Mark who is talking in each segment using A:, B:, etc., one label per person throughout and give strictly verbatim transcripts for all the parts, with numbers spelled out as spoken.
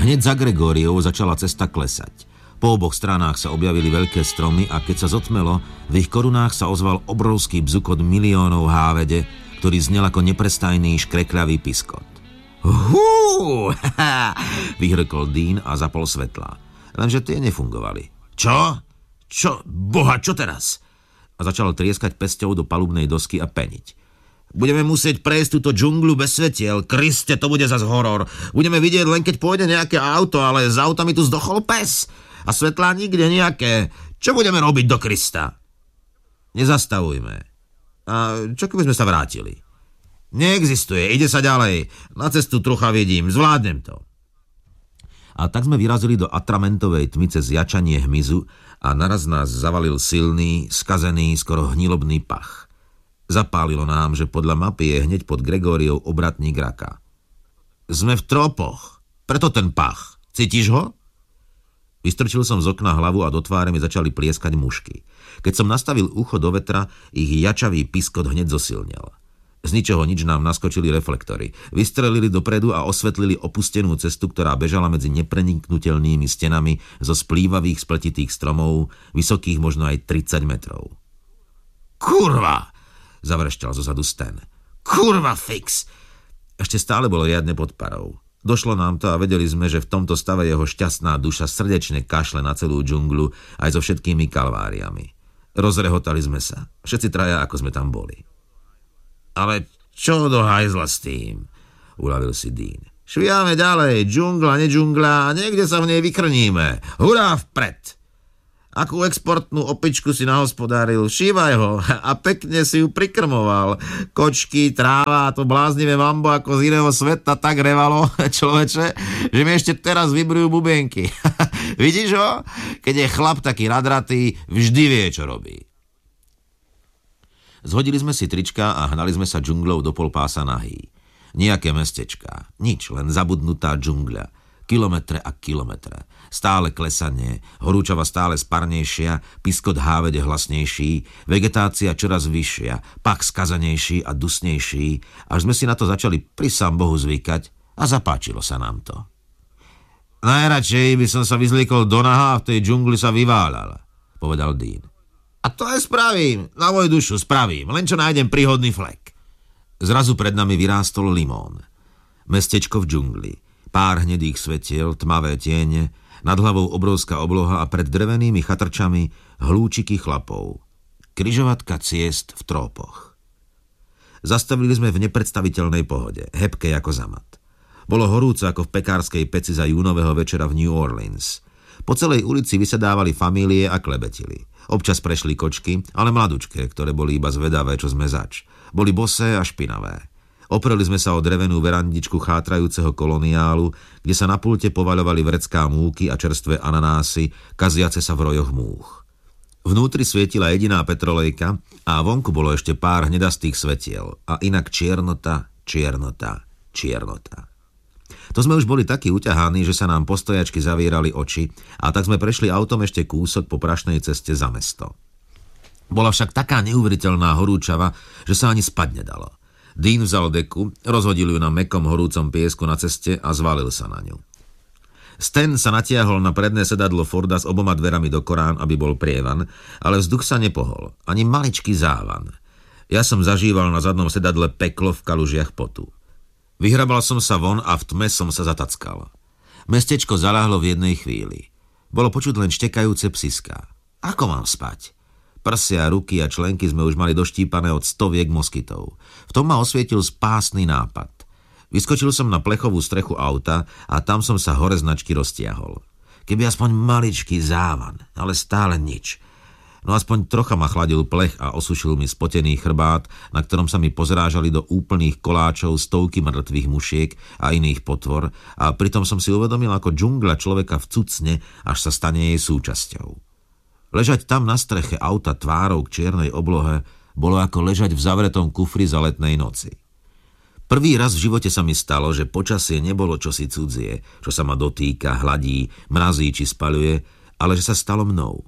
A: Hneď za Gregóriou začala cesta klesať. Po oboch stranách sa objavili veľké stromy a keď sa zotmelo, v ich korunách sa ozval obrovský bzukot miliónov hávede, ktorý znel ako neprestajný škrekľavý piskot. Hú! Vyhrkol Dean a zapol svetlá. Lenže tie nefungovali. Čo? Čo? Boha, čo teraz? A začal trieskať pesťou do palubnej dosky a peniť. Budeme musieť prejsť túto džungľu bez svetiel. Kriste, to bude zas horor. Budeme vidieť len keď pôjde nejaké auto, ale z auta mi tu zdochol pes. A svetlá nikde nejaké. Čo budeme robiť do Krista? Nezastavujme. A čo keby sme sa vrátili? Neexistuje, ide sa ďalej. Na cestu trocha vidím, zvládnem to. A tak sme vyrazili do atramentovej tmy cez jačanie hmyzu a naraz nás zavalil silný, skazený, skoro hnilobný pach. Zapálilo nám, že podľa mapy je hneď pod Gregóriou obratník raka. Sme v tropoch, preto ten pach. Cítiš ho? Vystrčil som z okna hlavu a do tváre mi začali plieskať mušky. Keď som nastavil ucho do vetra, ich jačavý piskot hneď zosilnel. Z ničoho nič nám naskočili reflektory. Vystrelili dopredu a osvetlili opustenú cestu, ktorá bežala medzi nepreniknutelnými stenami zo splývavých spletitých stromov, vysokých možno aj tridsať metrov. Kurva! Zavrešťal zozadu Stan. Kurva fix! Ešte stále bolo riadne pod parou. Došlo nám to a vedeli sme, že v tomto stave jeho šťastná duša srdečne kašle na celú džunglu aj so všetkými kalváriami. Rozrehotali sme sa. Všetci traja, ako sme tam boli. Ale čo do hajzla s tým? Uľavil si Dean. Švijáme ďalej, džungla, nedžungla a niekde sa v nej vykrníme. Hurá vpred! Akú exportnú opičku si nahospodáril, šívaj ho a pekne si ju prikrmoval. Kočky, tráva a to bláznivé mambo ako z iného sveta tak revalo, človeče, že mi ešte teraz vybrujú bubenky. Vidíš ho? Keď je chlap taký nadratý, vždy vie, čo robí. Zhodili sme si trička a hnali sme sa džunglou do polpása nahý. Nijaké mestečká, nič, len zabudnutá džungľa. Kilometre a kilometre. Stále klesanie, horúčava stále sparnejšia, piskot hávede hlasnejší, vegetácia čoraz vyššia, pach skazanejší a dusnejší, až sme si na to začali pri sám Bohu zvykať a zapáčilo sa nám to. Najradšej by som sa vyzliekol do naha a v tej džungli sa vyváľal, povedal Dean. A to aj spravím, na moju dušu spravím, len čo nájdem príhodný flek. Zrazu pred nami vyrástol Limón. Mestečko v džungli. Pár hnedých svetiel, tmavé tiene, nad hlavou obrovská obloha a pred drevenými chatrčami hlúčiky chlapov. Križovatka ciest v trópoch. Zastavili sme v nepredstaviteľnej pohode, hebkej ako zamat. Bolo horúco ako v pekárskej peci za júnového večera v New Orleans. Po celej ulici vysedávali famílie a klebetili. Občas prešli kočky, ale mladučké, ktoré boli iba zvedavé, čo sme zač. Boli bosé a špinavé. Opreli sme sa o drevenú verandičku chátrajúceho koloniálu, kde sa na pulte povaľovali vrecká múky a čerstvé ananásy, kaziace sa v rojoch múch. Vnútri svietila jediná petrolejka a vonku bolo ešte pár hnedastých svetiel a inak čiernota, čiernota, čiernota. To sme už boli takí uťahaní, že sa nám postojačky zavierali oči a tak sme prešli autom ešte kúsok po prašnej ceste za mesto. Bola však taká neuveriteľná horúčava, že sa ani spať nedalo. Dean vzal deku, rozhodil ju na mäkkom horúcom piesku na ceste a zvalil sa na ňu. Stan sa natiahol na predné sedadlo Forda s oboma dverami do Korán, aby bol prievan, ale vzduch sa nepohol, ani maličký závan. Ja som zažíval na zadnom sedadle peklo v kalužiach potu. Vyhrabal som sa von a v tme som sa zatackal. Mestečko zaľahlo v jednej chvíli. Bolo počuť len štekajúce psiská. Ako mám spať? Prsia, ruky a členky sme už mali doštípané od stoviek moskytov. V tom ma osvietil spásny nápad. Vyskočil som na plechovú strechu auta a tam som sa hore značky roztiahol. Keby aspoň maličký závan, ale stále nič. No aspoň trocha ma chladil plech a osušil mi spotený chrbát, na ktorom sa mi pozrážali do úplných koláčov stovky mŕtvych mušiek a iných potvor a pritom som si uvedomil, ako džungľa človeka vcucne, až sa stane jej súčasťou. Ležať tam na streche auta tvárou k čiernej oblohe bolo ako ležať v zavretom kufri za letnej noci. Prvý raz v živote sa mi stalo, že počasie nebolo čosi cudzie, čo sa ma dotýka, hladí, mrazí či spaľuje, ale že sa stalo mnou.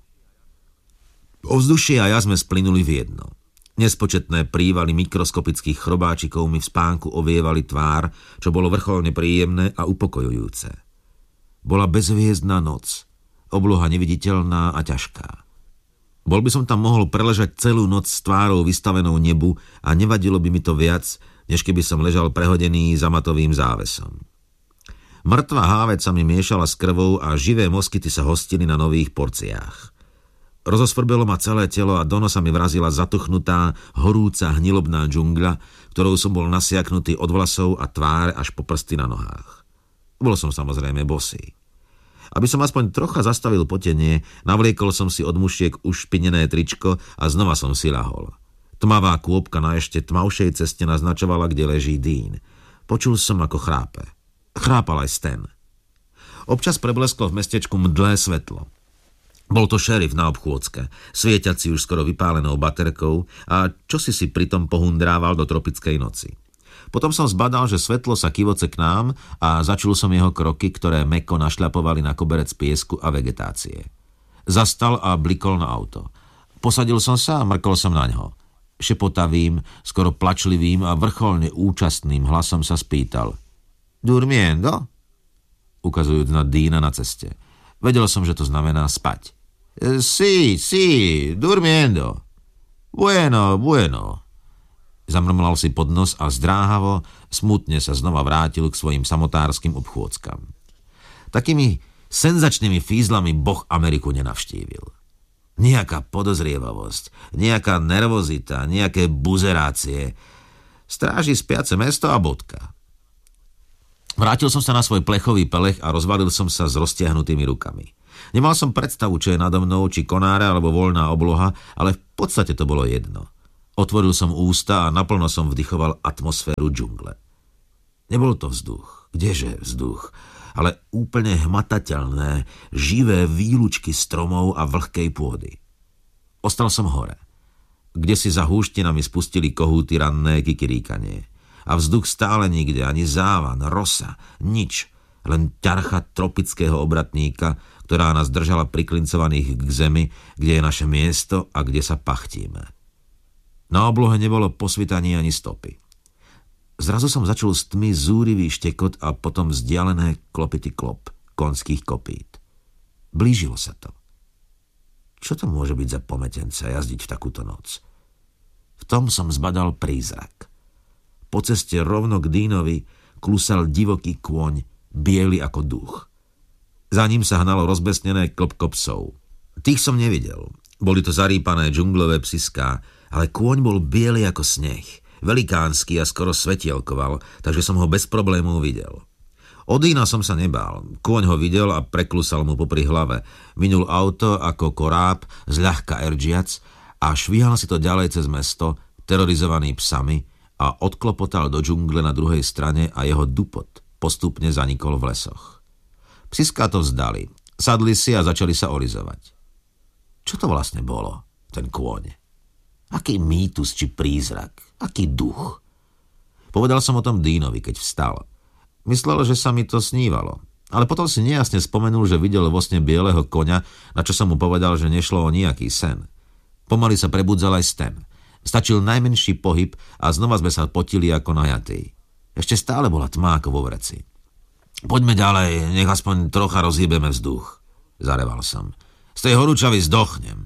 A: Ovzdušie a ja sme splynuli v jedno. Nespočetné prívaly mikroskopických chrobáčikov mi v spánku ovievali tvár, čo bolo vrcholne príjemné a upokojujúce. Bola bezhviezdna noc, obloha neviditeľná a ťažká. Bol by som tam mohol preležať celú noc s tvárou vystavenou nebu a nevadilo by mi to viac, než keby som ležal prehodený za matovým závesom. Mŕtva háveť sa mi miešala s krvou a živé moskyty sa hostili na nových porciách. Rozosvrbelo ma celé telo a do nosa mi vrazila zatuchnutá, horúca, hnilobná džungľa, ktorou som bol nasiaknutý od vlasov a tváre až po prsty na nohách. Bol som samozrejme bosý. Aby som aspoň trocha zastavil potenie, navliekol som si od mušiek ušpinené tričko a znova som si ľahol. Tmavá kôpka na ešte tmavšej ceste naznačovala, kde leží Dean. Počul som, ako chrápe. Chrápal aj Stan. Občas preblesklo v mestečku mdlé svetlo. Bol to šerif na obchôdzke, svietiaci už skoro vypálenou baterkou a čosi si pritom pohundrával do tropickej noci. Potom som zbadal, že svetlo sa kivoce k nám a začul som jeho kroky, ktoré mäkko našľapovali na koberec piesku a vegetácie. Zastal a blikol na auto. Posadil som sa a mrkol som na ňo. Šepotavým, skoro plačlivým a vrcholne účastným hlasom sa spýtal: Durmiendo? Ukazujúc na Deana na ceste. Vedel som, že to znamená spať. Sí, sí, durmiendo. Bueno, bueno. Zamrmlal si pod nos a zdráhavo, smutne sa znova vrátil k svojim samotárskym obchôdzkam. Takými senzačnými fízlami Boh Ameriku nenavštívil. Nejaká podozrievavosť, nejaká nervozita, nejaké buzerácie. Stráži spiace mesto a bodka. Vrátil som sa na svoj plechový pelech a rozvalil som sa s roztiahnutými rukami. Nemal som predstavu, čo je nado mnou, či konáre alebo voľná obloha, ale v podstate to bolo jedno. Otvoril som ústa a naplno som vdychoval atmosféru džungle. Nebol to vzduch, kdeže vzduch, ale úplne hmatateľné, živé výlučky stromov a vlhkej pôdy. Ostal som hore. Kde si za húštinami spustili kohúty ranné kikiríkanie. A vzduch stále nikde, ani závan, rosa, nič, len ťarcha tropického obratníka, ktorá nás držala priklincovaných k zemi, kde je naše miesto a kde sa pachtíme. Na oblohe nebolo posvitanie ani stopy. Zrazu som začul z tmy zúrivý štekot a potom vzdialené klopity klop konských kopít. Blížilo sa to. Čo to môže byť za pometence jazdiť v takúto noc? V tom som zbadal prízrak. Po ceste rovno k Deanovi klusal divoký kôň, biely ako duch. Za ním sa hnalo rozbesnené klopko psov. Tých som nevidel. Boli to zarýpané džunglové psiská, ale kôň bol biely ako sneh, velikánsky a skoro svetielkoval, takže som ho bez problémov videl. Od Deana som sa nebál. Kôň ho videl a preklusal mu popri hlave. Minul auto ako koráb, zľahka erdžiac a švíhal si to ďalej cez mesto, terorizovaný psami, a odklopotal do džungle na druhej strane a jeho dupot postupne zanikol v lesoch. Psiská to vzdali, sadli si a začali sa olizovať. Čo to vlastne bolo, ten kôň? Aký mýtus či prízrak? Aký duch? Povedal som o tom Deanovi, keď vstal. Myslel, že sa mi to snívalo, ale potom si nejasne spomenul, že videl vo sne bieleho koňa, na čo som mu povedal, že nešlo o nejaký sen. Pomaly sa prebudzal aj Stan. Stačil najmenší pohyb a znova sme sa potili ako najatí. Ešte stále bola tma ako vo vreci. Poďme ďalej, nech aspoň trocha rozhýbeme vzduch, zareval som. Z tej horúčavy zdochnem.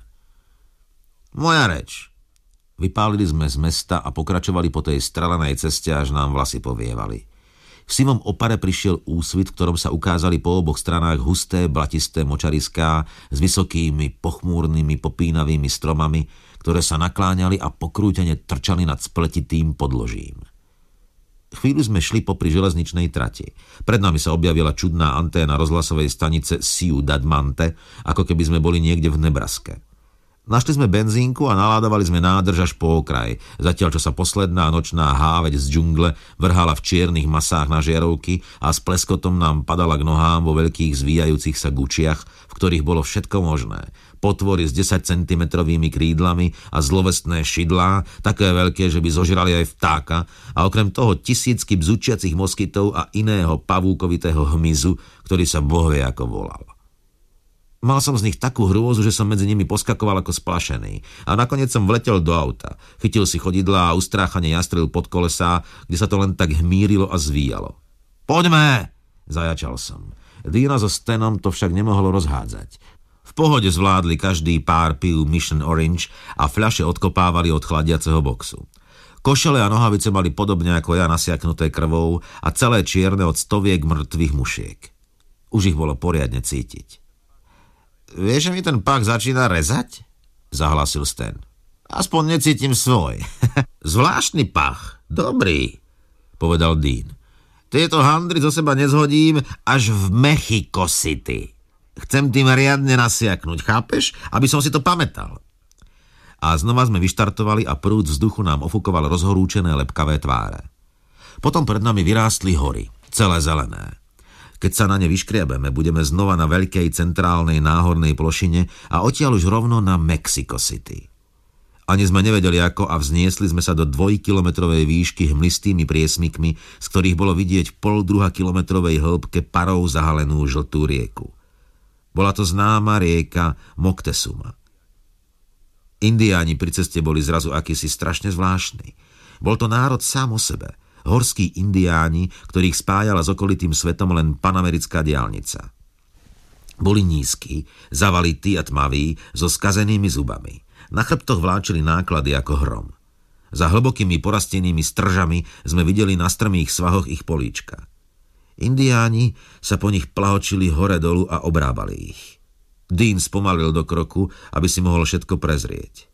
A: Moja reč. Vypálili sme z mesta a pokračovali po tej strelenej ceste, až nám vlasy povievali. V sivom opare prišiel úsvit, v ktorom sa ukázali po oboch stranách husté, blatisté močariská s vysokými, pochmúrnymi, popínavými stromami, ktoré sa nakláňali a pokrútene trčali nad spletitým podložím. Chvíľu sme šli popri železničnej trati. Pred nami sa objavila čudná anténa rozhlasovej stanice Ciudad Mante, ako keby sme boli niekde v Nebraske. Našli sme benzínku a naládovali sme nádrž až po okraj, zatiaľ čo sa posledná nočná háveť z džungle vrhala v čiernych masách na žiarovky a s pleskotom nám padala k nohám vo veľkých zvíjajúcich sa gučiach, v ktorých bolo všetko možné. Potvory s desaťcentimetrovými krídlami a zlovestné šidlá, také veľké, že by zožrali aj vtáka, a okrem toho tisícky bzučiacich moskytov a iného pavúkovitého hmyzu, ktorý sa bohvie ako volal. Mal som z nich takú hrôzu, že som medzi nimi poskakoval ako splašený. A nakoniec som vletel do auta. Chytil si chodidlá a ustráchane jastril pod kolesá, kde sa to len tak hmírilo a zvíjalo. Poďme, zajačal som. Deana so Stanom to však nemohlo rozhádzať. V pohode zvládli každý pár pív Mission Orange a fľaše odkopávali od chladiaceho boxu. Košele a nohavice mali podobne ako ja nasiaknuté krvou a celé čierne od stoviek mŕtvych mušiek. Už ich bolo poriadne cítiť. Vieš, že mi ten pach začína rezať? Zahlasil Stan. Aspoň necítim svoj. Zvláštny pach. Dobrý, povedal Dean. Tieto handry zo seba nezhodím až v Mexico City. Chcem tým riadne nasiaknúť, chápeš? Aby som si to pamätal. A znova sme vyštartovali a prúd vzduchu nám ofúkoval rozhorúčené lepkavé tváre. Potom pred nami vyrástli hory, celé zelené. Keď sa na ne vyškriabeme, budeme znova na veľkej centrálnej náhornej plošine a odtiaľ už rovno na Mexico City. Ani sme nevedeli ako a vzniesli sme sa do dvojkilometrovej výšky hmlistými priesmykmi, z ktorých bolo vidieť v pol druha kilometrovej hĺbke parou zahalenú žltú rieku. Bola to známa rieka Moctezuma. Indiáni pri ceste boli zrazu akýsi strašne zvláštni. Bol to národ sám o sebe. Horskí indiáni, ktorých spájala s okolitým svetom len panamerická diaľnica. Boli nízki, zavalití a tmaví, so skazenými zubami. Na chrbtoch vláčili náklady ako hrom. Za hlbokými porastenými stržami sme videli na strmých svahoch ich políčka. Indiáni sa po nich plahočili hore dolu a obrábali ich. Dean spomalil do kroku, aby si mohol všetko prezrieť.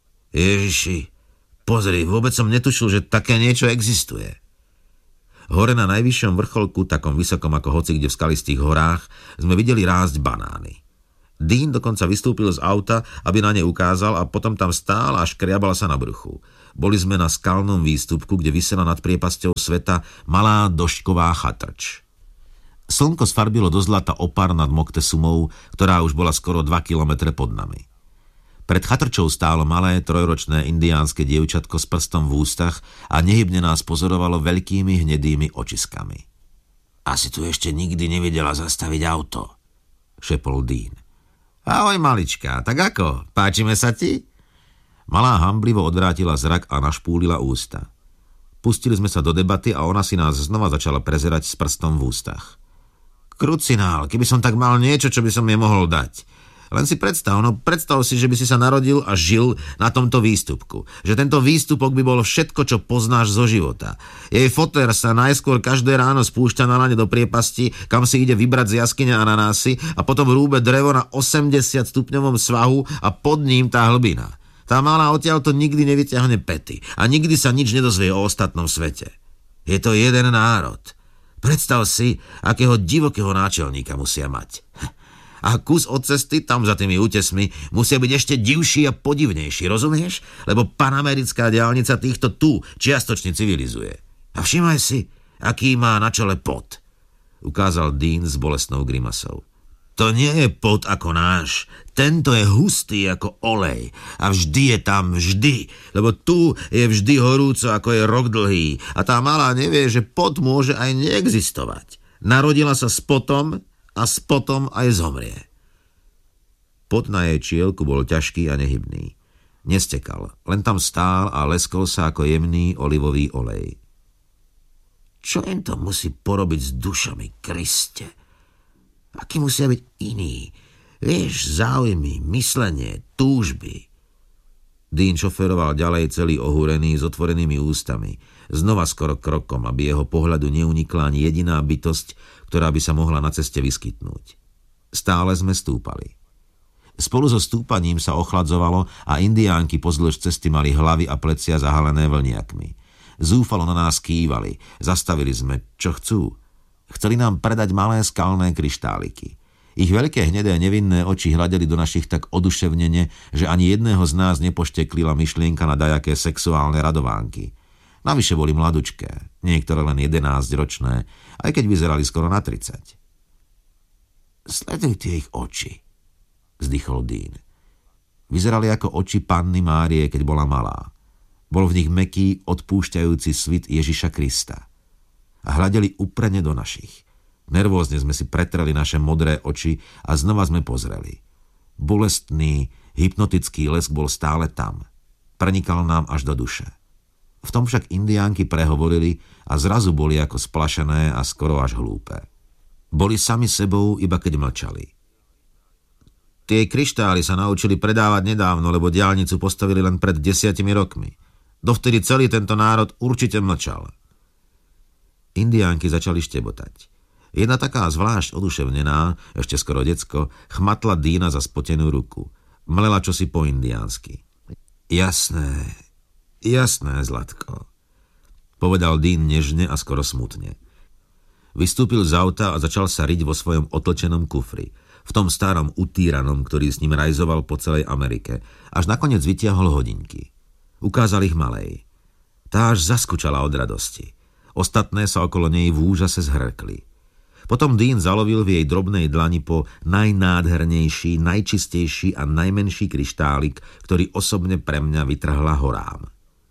A: Ježiši, pozri, vôbec som netušil, že také niečo existuje. Hore na najvyššom vrcholku, takom vysokom ako hoci kde v skalistých horách, sme videli rásť banány. Dean dokonca vystúpil z auta, aby na ne ukázal a potom tam stál a škriabal sa na bruchu. Boli sme na skalnom výstupku, kde visela nad priepasťou sveta malá došková chatrč. Slnko sfarbilo do zlata opar nad Moctezumou, ktorá už bola skoro dva kilometre pod nami. Pred chatrčou stálo malé trojročné indiánske dievčatko s prstom v ústach a nehybne nás pozorovalo veľkými hnedými očiskami. Asi tu ešte nikdy nevidela zastaviť auto, šepol Dean. Ahoj, malička, tak ako? Páčime sa ti? Malá hamblivo odvrátila zrak a našpúlila ústa. Pustili sme sa do debaty a ona si nás znova začala prezerať s prstom v ústach. Krucinál, keby som tak mal niečo, čo by som jej mohol dať. Len si predstav, no predstav si, že by si sa narodil a žil na tomto výstupku. Že tento výstupok by bol všetko, čo poznáš zo života. Jej fotér sa najskôr každé ráno spúšťa na lane do priepasti, kam si ide vybrať z jaskyne ananásy a potom rúbe drevo na osemdesiat stupňovom svahu a pod ním tá hlbina. Tá malá odtiaľ to nikdy nevyťahne pety a nikdy sa nič nedozvie o ostatnom svete. Je to jeden národ. Predstav si, akého divokého náčelníka musia mať. A kus od cesty, tam za tými útesmi, musia byť ešte divší a podivnejší, rozumieš? Lebo panamerická diaľnica týchto tu čiastočne civilizuje. A všimaj si, aký má na čele pot, ukázal Dean s bolestnou grimasou. To nie je pot ako náš, tento je hustý ako olej a vždy je tam, vždy, lebo tu je vždy horúco ako je rok dlhý a tá malá nevie, že pot môže aj neexistovať. Narodila sa s potom a s potom aj zomrie. Pot na jej čielku bol ťažký a nehybný. Nestekal, len tam stál a leskol sa ako jemný olivový olej. Čo im to musí porobiť s dušami, Kriste? Aký musia byť iní? Vieš, záujmy, myslenie, túžby. Dean šoferoval ďalej celý ohúrený s otvorenými ústami, znova skoro krokom, aby jeho pohľadu neunikla ani jediná bytosť, ktorá by sa mohla na ceste vyskytnúť. Stále sme stúpali. Spolu so stúpaním sa ochladzovalo a indiánky pozdĺž cesty mali hlavy a plecia zahalené vlniakmi. Zúfalo na nás kývali, zastavili sme, čo chcú. Chceli nám predať malé skalné kryštáliky. Ich veľké hnedé nevinné oči hľadeli do našich tak oduševnene, že ani jedného z nás nepošteklila myšlienka na dajaké sexuálne radovánky. Navyše boli mladučké, niektoré len jedenásťročné, aj keď vyzerali skoro na tridsať. Sleduj tie ich oči, vzdychol Dean. Vyzerali ako oči panny Márie, keď bola malá. Bol v nich mäkký, odpúšťajúci svit Ježiša Krista. A hľadeli uprene do našich. Nervózne sme si pretreli naše modré oči a znova sme pozreli. Bolestný, hypnotický lesk bol stále tam. Prenikal nám až do duše. V tom však indiánky prehovorili a zrazu boli ako splašené a skoro až hlúpe. Boli sami sebou, iba keď mlčali. Tie kryštály sa naučili predávať nedávno, lebo diaľnicu postavili len pred desiatimi rokmi. Dovtedy celý tento národ určite mlčal. Indiánky začali štebotať. Jedna taká zvlášť oduševnená, ešte skoro decko, chmatla Dína za spotenú ruku. Mlela čosi po indiánsky. Jasné, jasné, Zlatko, povedal Dín nežne a skoro smutne. Vystúpil z auta a začal sa riť vo svojom otlčenom kufri, v tom starom utíranom, ktorý s ním rajzoval po celej Amerike, až nakoniec vytiahol hodinky. Ukázal ich malej. Tá až zaskučala od radosti. Ostatné sa okolo nej v úžase zhrkli. Potom Dín zalovil v jej drobnej dlani po najnádhernejší, najčistejší a najmenší kryštálik, ktorý osobne pre mňa vytrhla horám.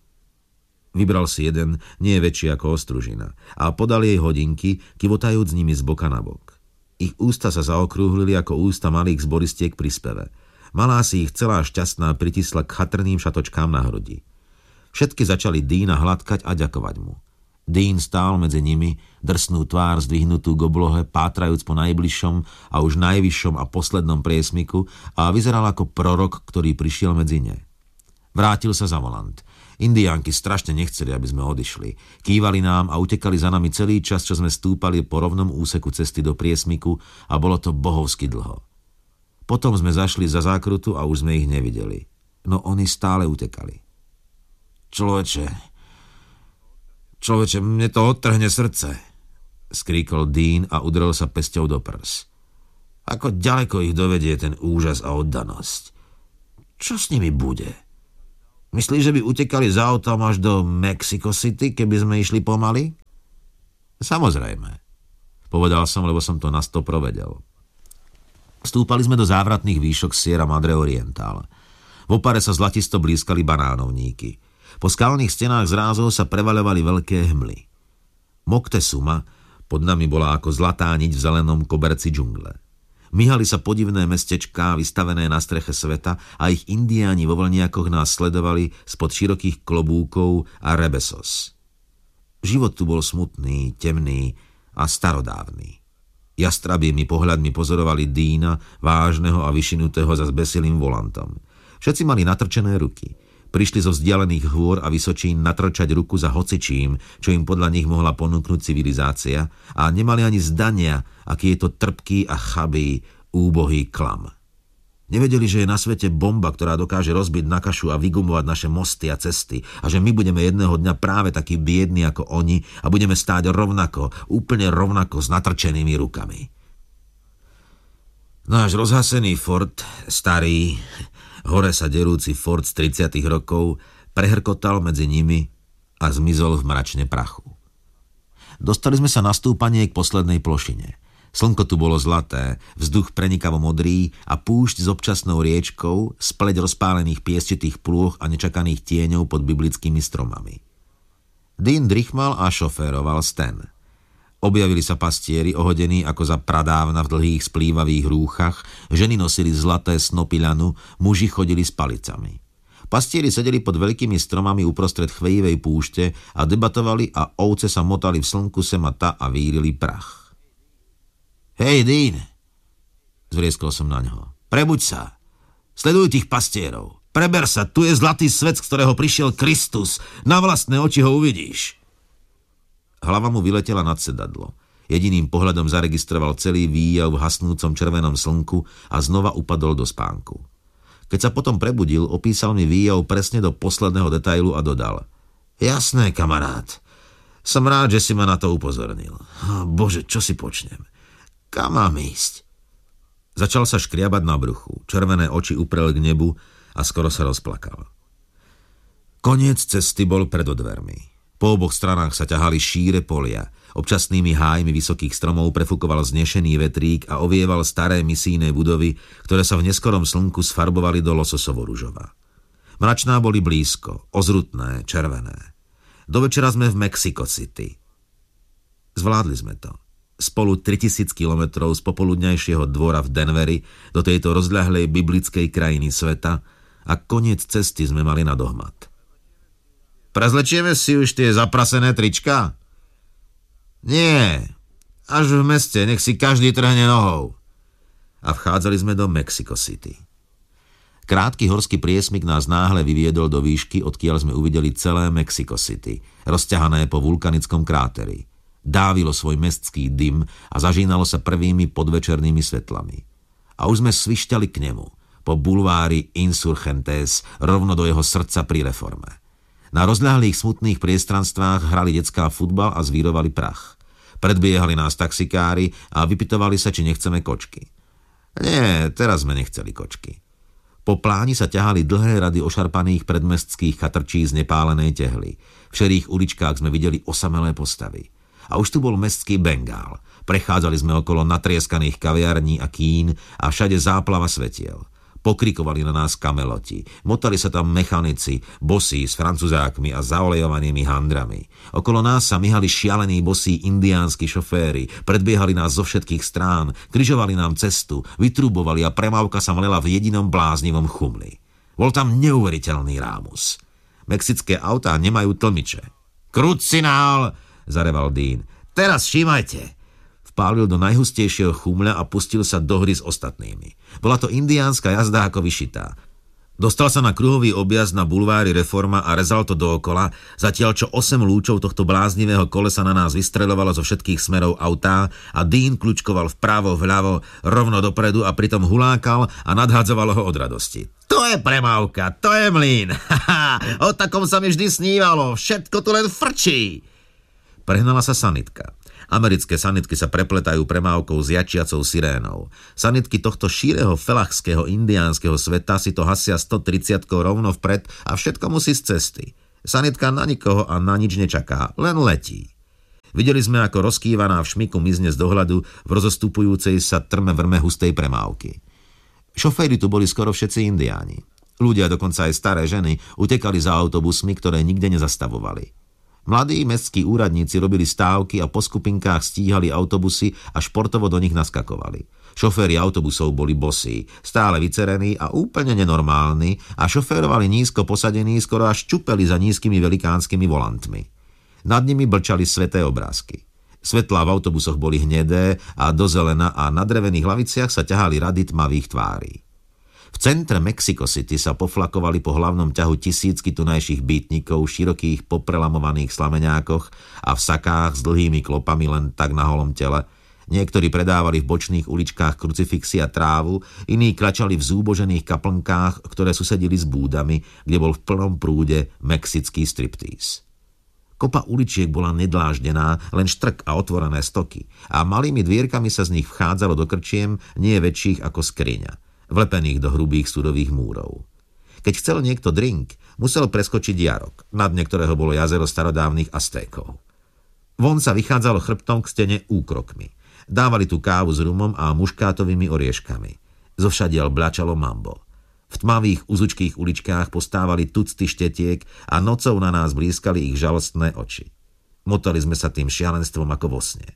A: Vybral si jeden, nie väčší ako ostružina, a podal jej hodinky, kivotajúc nimi z boka na bok. Ich ústa sa zaokrúhlili ako ústa malých zboristiek pri speve. Malá si ich celá šťastná pritisla k chatrným šatočkám na hrudi. Všetky začali Dína hladkať a ďakovať mu. Dín stál medzi nimi, drsnú tvár zdvihnutú k oblohe, pátrajúc po najbližšom a už najvyššom a poslednom priesmiku a vyzeral ako prorok, ktorý prišiel medzi ne. Vrátil sa za volant. Indiánky strašne nechceli, aby sme odišli. Kývali nám a utekali za nami celý čas, čo sme stúpali po rovnom úseku cesty do priesmiku a bolo to bohovsky dlho. Potom sme zašli za zákrutu a už sme ich nevideli. No oni stále utekali. Človeče... Človeče, mne to odtrhne srdce, skríkol Dín a udrel sa pesťou do prs. Ako ďaleko ich dovedie ten úžas a oddanosť. Čo s nimi bude? Myslíš, že by utekali za autom až do Mexico City, keby sme išli pomaly? Samozrejme, povedal som, lebo som to na sto provedel. Vstúpali sme do závratných výšok Sierra Madre Oriental. V opare sa zlatisto blízkali banánovníky. Po skalných stenách zrázov sa prevaľovali veľké hmly. Moctezuma pod nami bola ako zlatá niť v zelenom koberci džungle. Myhali sa podivné mestečká vystavené na streche sveta a ich indiáni vo vlniakoch nás sledovali spod širokých klobúkov a rebesos. Život tu bol smutný, temný a starodávny. Jastrabými pohľadmi pozorovali Dína, vážneho a vyšinutého za zbesilým volantom. Všetci mali natrčené ruky. Prišli zo vzdialených hôr a vysočín natrčať ruku za hocičím, čo im podľa nich mohla ponúknuť civilizácia, a nemali ani zdania, aký je to trpký a chabý, úbohý klam. Nevedeli, že je na svete bomba, ktorá dokáže rozbiť na kašu a vygumovať naše mosty a cesty, a že my budeme jedného dňa práve takí biední ako oni a budeme stáť rovnako, úplne rovnako s natrčenými rukami. Náš rozhasený Ford, starý, hore sa derúci Ford z tridsiatych rokov, prehrkotal medzi nimi a zmizol v mračne prachu. Dostali sme sa na stúpanie k poslednej plošine. Slnko tu bolo zlaté, vzduch prenikavo modrý a púšť s občasnou riečkou, spleť rozpálených piesčitých plôch a nečakaných tieňov pod biblickými stromami. Dín drichmal a šoféroval Stan. Objavili sa pastieri, ohodení ako za pradávna v dlhých splývavých rúchach, ženy nosili zlaté snopy ľanu, muži chodili s palicami. Pastieri sedeli pod veľkými stromami uprostred chvejivej púšte a debatovali a ovce sa motali v slnku sem a ta a vírili prach. Hej, Dín, zvrieskol som na ňo. Prebuď sa. Sleduj tých pastierov. Preber sa, tu je zlatý svet, z ktorého prišiel Kristus. Na vlastné oči ho uvidíš. Hlava mu vyletela nad sedadlo. Jediným pohľadom zaregistroval celý výjav v hasnúcom červenom slnku a znova upadol do spánku. Keď sa potom prebudil, opísal mi výjav presne do posledného detailu a dodal. Jasné, kamarát. Som rád, že si ma na to upozornil. Bože, čo si počnem? Kam mám ísť? Začal sa škriabať na bruchu. Červené oči uprel k nebu a skoro sa rozplakal. Koniec cesty bol pred dvermi. Po oboch stranách sa ťahali šíre polia. Občasnými hájmi vysokých stromov prefúkoval znešený vetrík a ovieval staré misijné budovy, ktoré sa v neskorom slnku sfarbovali do lososovo-ružova. Mračná boli blízko, ozrutné, červené. Do večera sme v Mexico City. Zvládli sme to. Spolu tritisíc kilometrov z popoludňajšieho dvora v Denveri do tejto rozľahlej biblickej krajiny sveta a koniec cesty sme mali na dohmat. Prezlečieme si už tie zaprasené trička? Nie, Až v meste, nech si každý trhne nohou. A vchádzali sme do Mexico City. Krátky horský priesmyk nás náhle vyviedol do výšky, odkiaľ sme uvideli celé Mexico City, rozťahané po vulkanickom kráteri. Dávilo svoj mestský dym a zažínalo sa prvými podvečernými svetlami. A už sme svišťali k nemu, po bulvári Insurgentes, rovno do jeho srdca pri Reforme. Na rozľahlých smutných priestranstvách hrali decká futbal a zvírovali prach. Predbiehali nás taxikári a vypytovali sa, či nechceme kočky. Nie, teraz sme nechceli kočky. Po pláni sa ťahali dlhé rady ošarpaných predmestských chatrčí z nepálenej tehly. V šerých uličkách sme videli osamelé postavy. A už tu bol mestský Bengál. Prechádzali sme okolo natrieskaných kaviarní a kín a všade záplava svetiel. Pokrikovali na nás kameloti. Motali sa tam mechanici, bosí s francúzákmi a zaolejovanými handrami. Okolo nás sa myhali šialení bosí indiánsky šoféri, predbiehali nás zo všetkých strán, križovali nám cestu, vytrubovali a premávka sa mlela v jedinom bláznivom chumli. Bol tam neuveriteľný rámus. Mexické autá nemajú tlmiče. Krucinál, zareval Dean. Teraz všímajte. Vpálil do najhustejšieho chumľa a pustil sa do hry s ostatnými. Bola to indiánska jazda ako vyšitá. Dostal sa na kruhový objazd na bulvári Reforma a rezal to dookola, zatiaľ čo osem lúčov tohto bláznivého kolesa na nás vystreľovalo zo všetkých smerov autá a Dean kľučkoval vpravo, vľavo, rovno dopredu a pritom hulákal a nadhádzovalo ho od radosti. To je premávka, to je mlyn. O takom sa mi vždy snívalo, všetko tu len frčí. Prehnala sa sanitka. Americké sanitky sa prepletajú premávkou s jačiacou sirénou. Sanitky tohto šíreho felachského indiánskeho sveta si to hasia stotridsiatkou rovno vpred a všetko musí z cesty. Sanitka na nikoho a na nič nečaká, len letí. Videli sme, ako rozkývaná v šmiku mizne z dohľadu v rozostupujúcej sa trme vrme hustej premávky. Šoféri tu boli skoro všetci indiáni. Ľudia, dokonca aj staré ženy, utekali za autobusmi, ktoré nikde nezastavovali. Mladí mestskí úradníci robili stávky a po skupinkách stíhali autobusy a športovo do nich naskakovali. Šoféri autobusov boli bosí, stále vycerení a úplne nenormálni a šoférovali nízko posadení, skoro až čupeli za nízkymi velikánskymi volantmi. Nad nimi blčali sveté obrázky. Svetlá v autobusoch boli hnedé a do zelena a na drevených laviciach sa ťahali rady tmavých tvári. V centre Mexico City sa poflakovali po hlavnom ťahu tisícky tunajších býtnikov v širokých poprelamovaných slameňákoch a v sakách s dlhými klopami len tak na holom tele. Niektorí predávali v bočných uličkách krucifixy a trávu, iní klačali v zúbožených kaplnkách, ktoré susedili s búdami, kde bol v plnom prúde mexický striptease. Kopa uličiek bola nedláždená, len štrk a otvorené stoky a malými dvierkami sa z nich vchádzalo do krčiem nie väčších ako skriňa, vlepených do hrubých sudových múrov. Keď chcel niekto drink, musel preskočiť jarok, na dne ktorého bolo jazero starodávnych Aztékov. Von sa vychádzalo chrbtom k stene úkrokmi. Dávali tu kávu s rumom a muškátovými orieškami. Zovšadiaľ blačalo mambo. V tmavých uzučkých uličkách postávali tucty štetiek a nocou na nás blískali ich žalostné oči. Motali sme sa tým šialenstvom ako vo sne.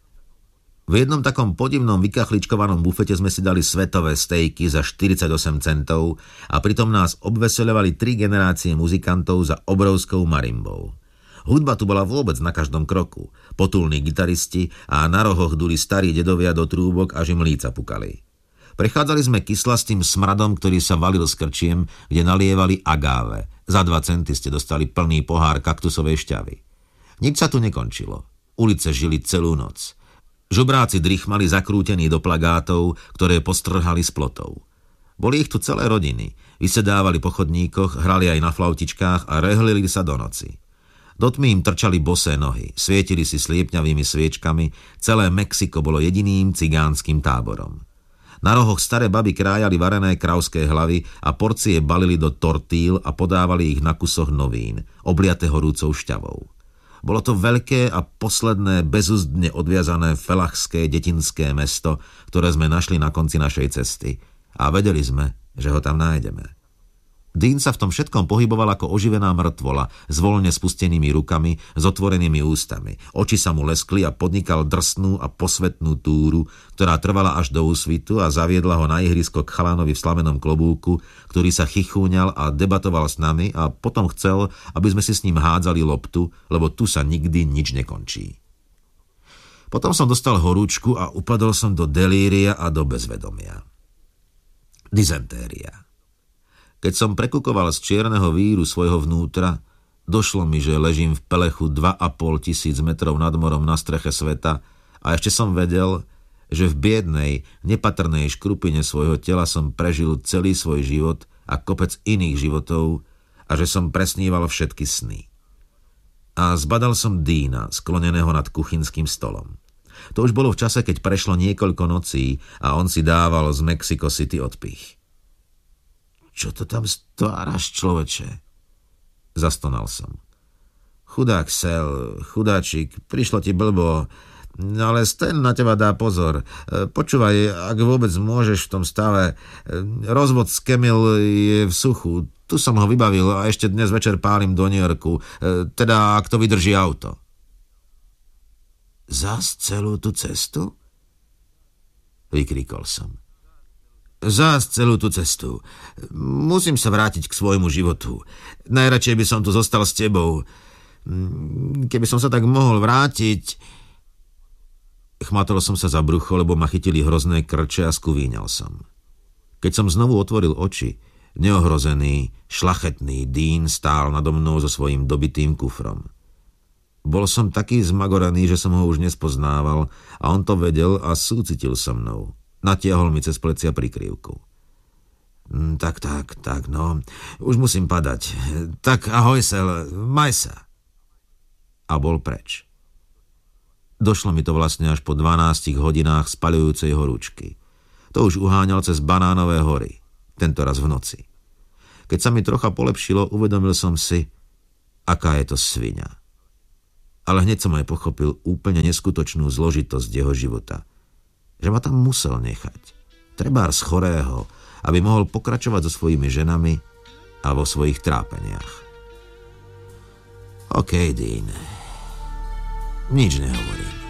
A: V jednom takom podivnom vykachličkovanom bufete sme si dali svetové stejky za štyridsaťosem centov a pritom nás obveseľovali tri generácie muzikantov za obrovskou marimbou. Hudba tu bola vôbec na každom kroku. Potulní gitaristi a na rohoch duli starí dedovia do trúbok, až im líca pukali. Prechádzali sme kyslastým smradom, ktorý sa valil z krčiem, kde nalievali agáve. Za dva centy ste dostali plný pohár kaktusovej šťavy. Nič sa tu nekončilo. Ulice žili celú noc. Žobráci drichmali zakrútení do plagátov, ktoré postrhali z plotov. Boli ich tu celé rodiny. Vysedávali po chodníkoch, hrali aj na flautičkách a rehlili sa do noci. Do tmy im trčali bosé nohy, svietili si sliepňavými sviečkami, celé Mexiko bolo jediným cigánskym táborom. Na rohoch staré baby krájali varené kravské hlavy a porcie balili do tortíl a podávali ich na kusoch novín, obliate horúcou šťavou. Bolo to veľké a posledné bezúzdne odviazané felachské detinské mesto, ktoré sme našli na konci našej cesty. A vedeli sme, že ho tam nájdeme. Dean sa v tom všetkom pohyboval ako oživená mŕtvola, s voľne spustenými rukami, s otvorenými ústami. Oči sa mu leskli a podnikal drsnú a posvetnú túru, ktorá trvala až do úsvitu a zaviedla ho na ihrisko k chalánovi v slamenom klobúku, ktorý sa chichúňal a debatoval s nami a potom chcel, aby sme si s ním hádzali loptu, lebo tu sa nikdy nič nekončí. Potom som dostal horúčku a upadol som do delíria a do bezvedomia. Dysentéria. Keď som prekukoval z čierneho víru svojho vnútra, došlo mi, že ležím v pelechu dva a pol tisíc metrov nad morom na streche sveta a ešte som vedel, že v biednej, nepatrnej škrupine svojho tela som prežil celý svoj život a kopec iných životov a že som presníval všetky sny. A zbadal som Deana, skloneného nad kuchynským stolom. To už bolo v čase, keď prešlo niekoľko nocí a on si dával z Mexico City odpich. Čo to tam stváraš, človeče? Zastonal som. Chudák Sel, chudáčik, prišlo ti blbo, no ale Stan na teba dá pozor. Počúvaj, ak vôbec môžeš v tom stave, rozvod s Camil je v suchu. Tu som ho vybavil a ešte dnes večer pálim do New Yorku. Teda, ak to vydrží auto. Zas celú tú cestu? Vykríkol som. Zas celú tú cestu. Musím sa vrátiť k svojmu životu. Najradšej by som tu zostal s tebou. Keby som sa tak mohol vrátiť... Chmatol som sa za brucho, lebo ma chytili hrozné krče a skuvíňal som. Keď som znovu otvoril oči, neohrozený, šlachetný Dean stál nado mnou so svojím dobitým kufrom. Bol som taký zmagorený, že som ho už nespoznával a on to vedel a súcitil so mnou. Natiahol mi cez plecia prikryvku. Tak, tak, tak, no, už musím padať. Tak ahoj, Sel, maj sa. A bol preč. Došlo mi to vlastne až po dvanástich hodinách spaľujúcej horúčky. To už uháňal cez Banánové hory, tentoraz v noci. Keď sa mi trocha polepšilo, uvedomil som si, aká je to sviňa. Ale hneď som aj pochopil úplne neskutočnú zložitosť jeho života. Že ma tam musel nechať. Trebár z chorého, aby mohol pokračovať so svojimi ženami a vo svojich trápeniach. OK, Dean. Nič nehovorím.